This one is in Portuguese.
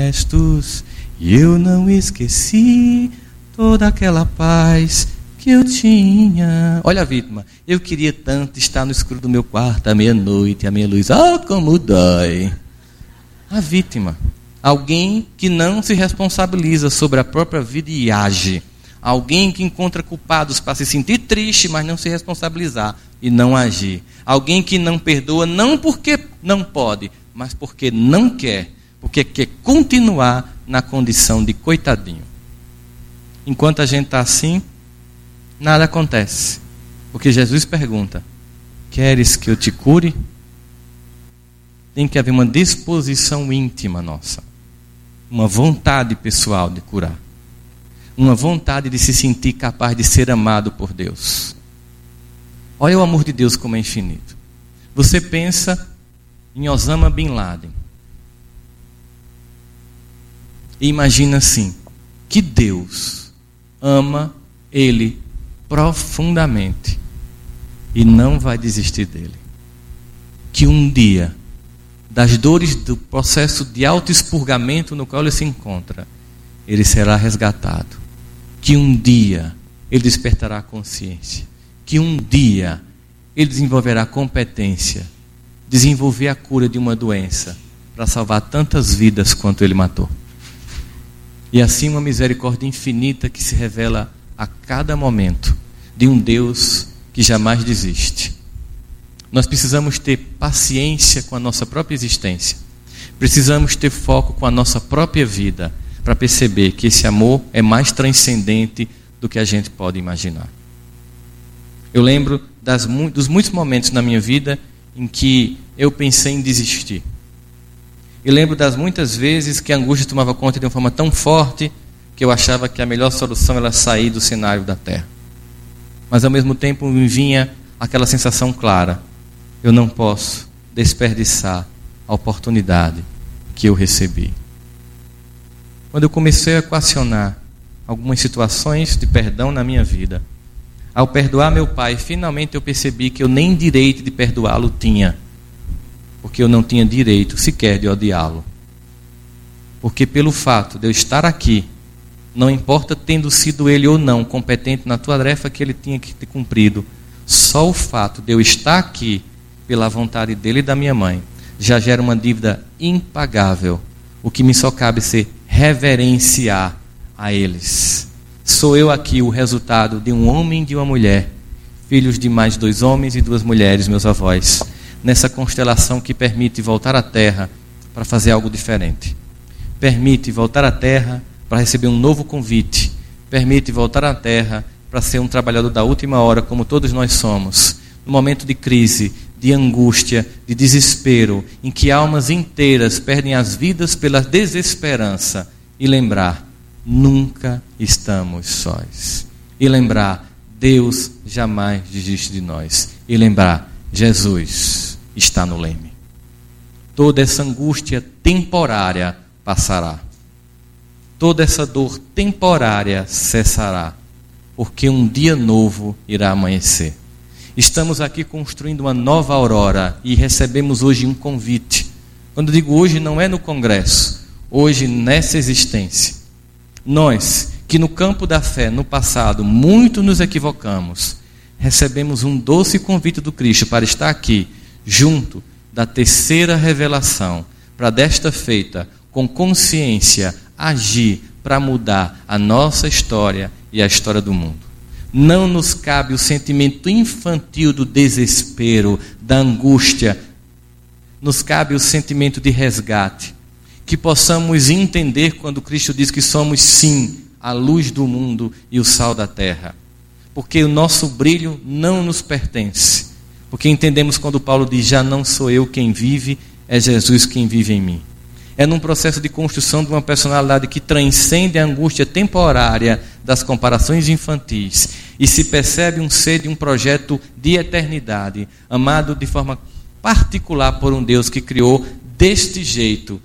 gestos, e eu não esqueci toda aquela paz que eu tinha. Olha a vítima. Eu queria tanto estar no escuro do meu quarto à meia-noite, a minha luz, como dói. A vítima. Alguém que não se responsabiliza sobre a própria vida e age. Alguém que encontra culpados para se sentir triste, mas não se responsabilizar e não agir. Alguém que não perdoa, não porque não pode, mas porque não quer. Porque quer continuar na condição de coitadinho. Enquanto a gente está assim, nada acontece. Porque Jesus pergunta: queres que eu te cure? Tem que haver uma disposição íntima nossa. Uma vontade pessoal de curar. Uma vontade de se sentir capaz de ser amado por Deus. Olha o amor de Deus como é infinito. Você pensa em Osama Bin Laden. E imagina assim, que Deus ama ele profundamente e não vai desistir dele. Que um dia, das dores do processo de autoexpurgamento no qual ele se encontra, ele será resgatado. Que um dia ele despertará a consciência. Que um dia ele desenvolverá competência, desenvolver a cura de uma doença para salvar tantas vidas quanto ele matou. E assim uma misericórdia infinita que se revela a cada momento de um Deus que jamais desiste. Nós precisamos ter paciência com a nossa própria existência. Precisamos ter foco com a nossa própria vida para perceber que esse amor é mais transcendente do que a gente pode imaginar. Eu lembro dos muitos momentos na minha vida em que eu pensei em desistir. Eu lembro das muitas vezes que a angústia tomava conta de uma forma tão forte que eu achava que a melhor solução era sair do cenário da terra. Mas ao mesmo tempo me vinha aquela sensação clara: eu não posso desperdiçar a oportunidade que eu recebi. Quando eu comecei a equacionar algumas situações de perdão na minha vida, ao perdoar meu pai, finalmente eu percebi que eu nem direito de perdoá-lo tinha. Porque eu não tinha direito sequer de odiá-lo. Porque pelo fato de eu estar aqui, não importa tendo sido ele ou não competente na tua tarefa que ele tinha que ter cumprido, só o fato de eu estar aqui, pela vontade dele e da minha mãe, já gera uma dívida impagável. O que me só cabe ser reverenciar a eles. Sou eu aqui o resultado de um homem e de uma mulher, filhos de mais 2 homens e 2 mulheres, meus avós, nessa constelação que permite voltar à Terra para fazer algo diferente. Permite voltar à Terra para receber um novo convite. Permite voltar à Terra para ser um trabalhador da última hora, como todos nós somos. No momento de crise, de angústia, de desespero, em que almas inteiras perdem as vidas pela desesperança. E lembrar, nunca estamos sós. E lembrar, Deus jamais desiste de nós. E lembrar, Jesus está no leme. Toda essa angústia temporária passará. Toda essa dor temporária cessará. Porque um dia novo irá amanhecer. Estamos aqui construindo uma nova aurora e recebemos hoje um convite. Quando digo hoje, não é no congresso. Hoje, nessa existência. Nós, que no campo da fé, no passado, muito nos equivocamos, recebemos um doce convite do Cristo para estar aqui, junto da terceira revelação, para desta feita, com consciência, agir para mudar a nossa história e a história do mundo. Não nos cabe o sentimento infantil do desespero, da angústia. Nos cabe o sentimento de resgate. Que possamos entender quando Cristo diz que somos, sim, a luz do mundo e o sal da terra. Porque o nosso brilho não nos pertence. Porque entendemos quando Paulo diz: já não sou eu quem vive, é Jesus quem vive em mim. É num processo de construção de uma personalidade que transcende a angústia temporária das comparações infantis e se percebe um ser de um projeto de eternidade, amado de forma particular por um Deus que criou deste jeito